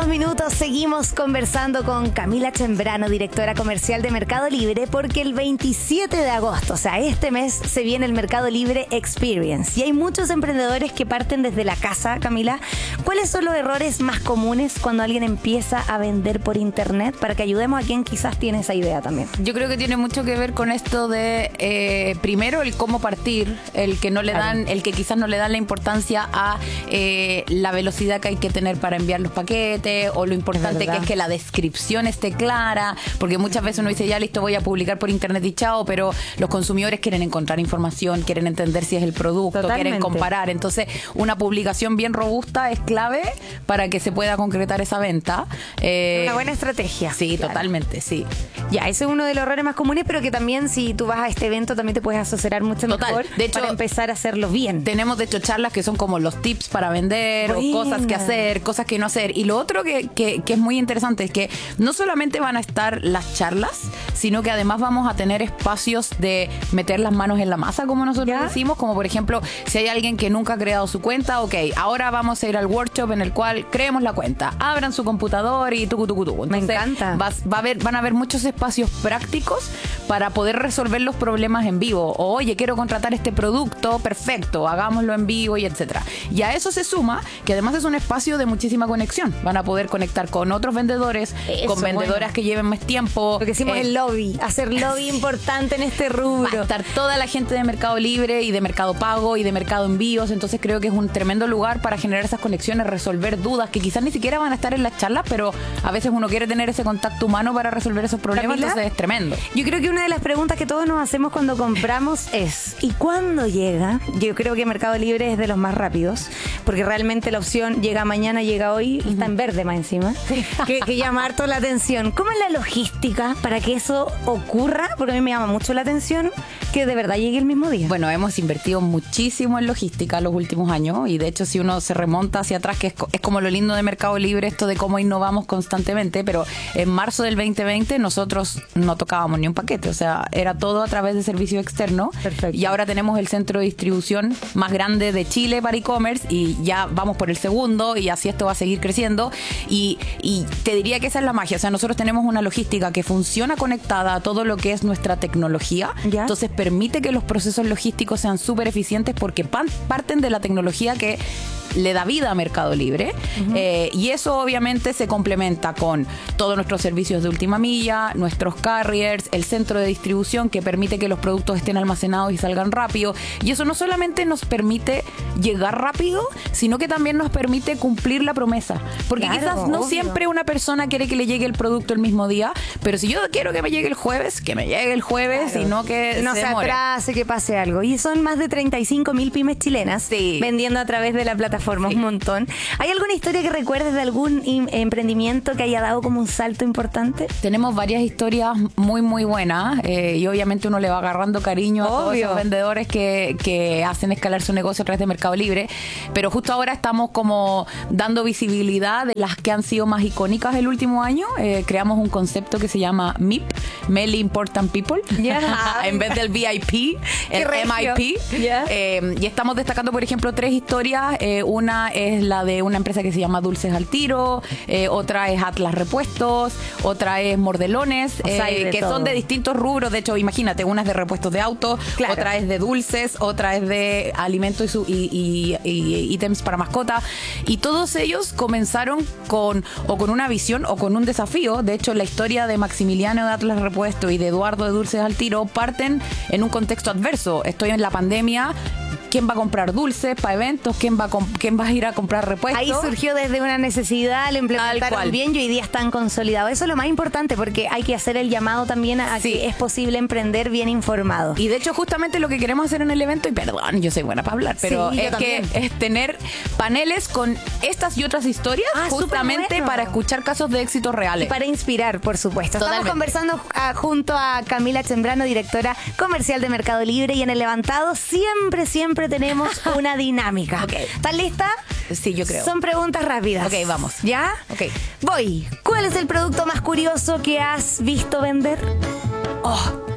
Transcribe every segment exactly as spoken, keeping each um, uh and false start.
dos minutos seguimos conversando con Camila Chambrano, directora comercial de Mercado Libre, porque el veintisiete de agosto, o sea, este mes, se viene el Mercado Libre Experience. Y hay muchos emprendedores que parten desde la casa, Camila. ¿Cuáles son los errores más comunes cuando alguien empieza a vender por internet? Para que ayudemos a quien quizás tiene esa idea también. Yo creo que tiene mucho que ver con esto de, eh, primero, el cómo partir, el que no le dan, el que quizás no le dan la importancia a eh, la velocidad que hay que tener para enviar los paquetes, o lo importante es que es que la descripción esté clara, porque muchas veces uno dice, ya listo, voy a publicar por internet y chao, pero los consumidores quieren encontrar información, quieren entender si es el producto, Totalmente. quieren comparar. Entonces, una publicación bien robusta es clave para que se pueda concretar esa venta. Eh, una buena estrategia. Sí, claro. Totalmente, sí. Ya, ese es uno de los errores más comunes, pero que también si tú vas a este evento también te puedes asesorar mucho Total. mejor de hecho, para empezar a hacerlo bien. Tenemos de hecho charlas que son como los tips para vender, Buena. o cosas que hacer, cosas que no hacer. Y lo otro que, que, que es muy interesante es que no solamente van a estar las charlas, sino que además vamos a tener espacios de meter las manos en la masa, como nosotros ¿Ya? decimos, como por ejemplo, si hay alguien que nunca ha creado su cuenta, ok, ahora vamos a ir al workshop en el cual creemos la cuenta, abran su computador y tucu, tucu, tucu. Entonces, Me encanta. Va, va a haber, van a haber muchos espacios prácticos para poder resolver los problemas en vivo. O, oye, quiero contratar este producto, perfecto, hagámoslo en vivo y etcétera. Y a eso se suma que además es un espacio de muchísima conexión. Van a poder conectar con otros vendedores, eso, con vendedoras bueno. que lleven más tiempo. Lo que decimos eh, el lobby, hacer lobby importante en este rubro. Va a estar toda la gente de Mercado Libre y de Mercado Pago y de Mercado Envíos. Entonces creo que es un tremendo lugar para generar esas conexiones, resolver dudas que quizás ni siquiera van a estar en las charlas, pero a veces uno quiere tener ese contacto humano para resolver esos problemas. Camila, entonces es tremendo. Yo creo que una de las preguntas que todos nos hacemos cuando compramos es ¿y cuándo llega? Yo creo que Mercado Libre es de los más rápidos, porque realmente la opción llega mañana, llega hoy y uh-huh. está en verde más encima, sí. que, que llama harto la atención. ¿Cómo es la logística para que eso ocurra? Porque a mí me llama mucho la atención que de verdad llegue el mismo día. Bueno, hemos invertido muchísimo en logística los últimos años y de hecho si uno se remonta hacia atrás, que es, es como lo lindo de Mercado Libre, esto de cómo innovamos constantemente, pero en marzo del veinte veinte nosotros no tocábamos ni un paquete, o sea, era todo a través de servicio externo. Perfecto. Y ahora tenemos el centro de distribución más grande de Chile para e-commerce y ya vamos por el segundo y así esto va a seguir creciendo y, y te diría que esa es la magia, o sea, nosotros tenemos una logística que funciona conectada a todo lo que es nuestra tecnología, ¿Ya? entonces permite que los procesos logísticos sean súper eficientes porque pan, parten de la tecnología que le da vida a Mercado Libre uh-huh. eh, y eso obviamente se complementa con todos nuestros servicios de última milla, nuestros carriers, el centro de distribución que permite que los productos estén almacenados y salgan rápido y eso no solamente nos permite llegar rápido, sino que también nos permite cumplir la promesa, porque claro, quizás no obvio. siempre una persona quiere que le llegue el producto el mismo día, pero si yo quiero que me llegue el jueves, que me llegue el jueves claro. y no que no se, se atrase, que pase algo. Y son más de treinta y cinco mil pymes chilenas sí. vendiendo a través de la plataforma. Sí. Un montón. ¿Hay alguna historia que recuerdes de algún im- emprendimiento que haya dado como un salto importante? Tenemos varias historias muy, muy buenas eh, y obviamente uno le va agarrando cariño Obvio. a todos esos vendedores que, que hacen escalar su negocio a través de Mercado Libre, pero justo ahora estamos como dando visibilidad de las que han sido más icónicas el último año. Eh, creamos un concepto que se llama M I P, Meli Important People, yeah. en vez del V I P, el M I P. Yeah. Eh, y estamos destacando, por ejemplo, tres historias. Eh, Una es la de una empresa que se llama Dulces al Tiro, eh, otra es Atlas Repuestos, otra es Mordelones, o sea, eh, que todo. son de distintos rubros. De hecho, imagínate, una es de repuestos de auto, claro. otra es de dulces, otra es de alimentos y, su, y, y, y ítems para mascota. Y todos ellos comenzaron con o con una visión o con un desafío. De hecho, la historia de Maximiliano de Atlas Repuestos y de Eduardo de Dulces al Tiro parten en un contexto adverso. Estoy en la pandemia. ¿Quién va a comprar dulces para eventos? ¿Quién va a, comp- quién va a ir a comprar repuestos? Ahí surgió desde una necesidad, lo implementaron bien y hoy día están consolidados. Eso es lo más importante porque hay que hacer el llamado también a sí. que es posible emprender bien informado. Y de hecho justamente lo que queremos hacer en el evento, y perdón, yo soy buena para hablar, pero sí, es que es tener paneles con estas y otras historias ah, justamente bueno. para escuchar casos de éxitos reales. Y para inspirar, por supuesto. Totalmente. Estamos conversando uh, junto a Camila Chambrano, directora comercial de Mercado Libre, y en el Levantado siempre, siempre tenemos una dinámica. Okay. ¿Estás lista? Sí, yo creo. Son preguntas rápidas. Ok, vamos. ¿Ya? Ok. Voy. ¿Cuál es el producto más curioso que has visto vender? Oh,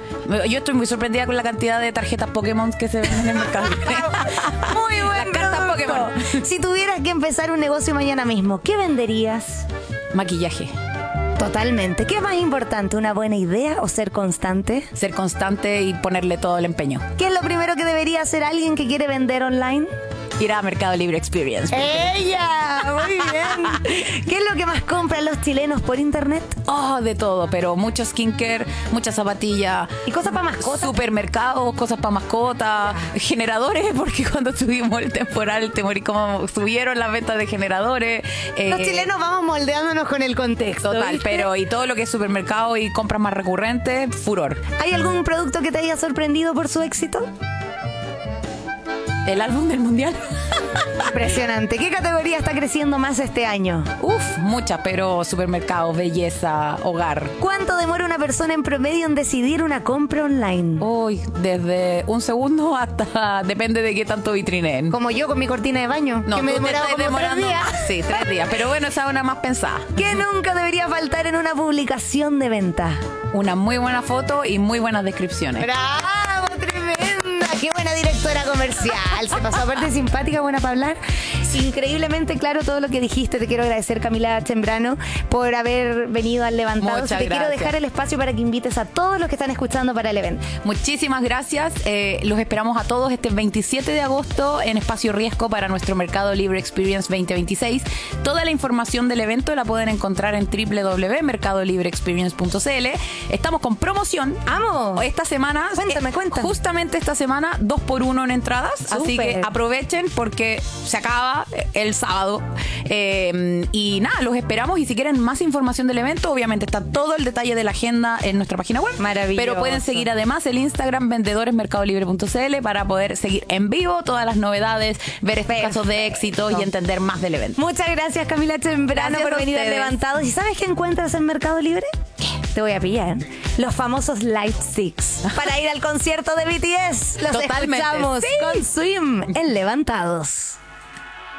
yo estoy muy sorprendida con la cantidad de tarjetas Pokémon que se venden en el mercado. Muy buen Las cartas Pokémon. Si tuvieras que empezar un negocio mañana mismo, ¿qué venderías? Maquillaje. Totalmente. ¿Qué es más importante, una buena idea o ser constante? Ser constante y ponerle todo el empeño. ¿Qué es lo primero que debería hacer alguien que quiere vender online? Ir a Mercado Libre Experience. Porque... ¡Ella! Muy bien. ¿Qué es lo que más compran los chilenos por internet? Oh, de todo, pero mucho skincare, mucha zapatilla. ¿Y cosas para mascotas? Supermercados, cosas para mascotas, generadores, porque cuando tuvimos el temporal, te morí como subieron las ventas de generadores. Los eh, chilenos vamos moldeándonos con el contexto. Total, ¿viste? Pero y todo lo que es supermercado y compras más recurrentes, furor. ¿Hay algún producto que te haya sorprendido por su éxito? El álbum del mundial. Impresionante. ¿Qué categoría está creciendo más este año? Uf, muchas, pero supermercados, belleza, hogar. ¿Cuánto demora una persona en promedio en decidir una compra online? Uy, desde un segundo hasta depende de qué tanto vitrineen. Como yo con mi cortina de baño. No, que me demoraba como demorando tres días. Más. Sí, tres días. Pero bueno, esa es una más pensada. ¿Qué nunca debería faltar en una publicación de venta? Una muy buena foto y muy buenas descripciones. ¡Bravo! ¡Tremenda! ¡Qué buena directora comercial! Se pasó aparte simpática, buena para hablar. Increíblemente claro todo lo que dijiste. Te quiero agradecer, Camila Tembrano, por haber venido al Levantado. Muchas Te gracias. quiero dejar el espacio para que invites a todos los que están escuchando para el evento. Muchísimas gracias. Eh, los esperamos a todos este veintisiete de agosto en Espacio Riesgo para nuestro Mercado Libre Experience veinte veintiséis. Toda la información del evento la pueden encontrar en doble u doble u doble u punto mercado libre experience punto c l. Estamos con promoción. ¡Amo! Esta semana. Cuéntame, eh, cuéntame. Justamente esta semana, dos por uno en entradas. Súper. Así que aprovechen porque se acaba el sábado. Eh, y nada, los esperamos. Y si quieren más información del evento, obviamente está todo el detalle de la agenda en nuestra página web. Maravilloso. Pero pueden seguir además el Instagram vendedores mercado libre punto c l para poder seguir en vivo todas las novedades, ver estos Perfecto. casos de éxito y entender más del evento. Muchas gracias, Camila Tembrano, Gracias por a venir al ustedes. Levantado. ¿Y sabes qué encuentras en Mercado Libre? ¿Qué? Te voy a pillar. Los famosos light sticks para ir al concierto de B T S. Los Totalmente. escuchamos Sí. con Swim en Levantados.